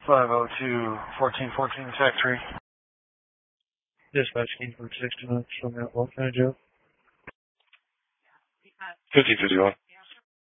502-1414 Factory. Dispatch King from 69 from that. What can I do? 1551.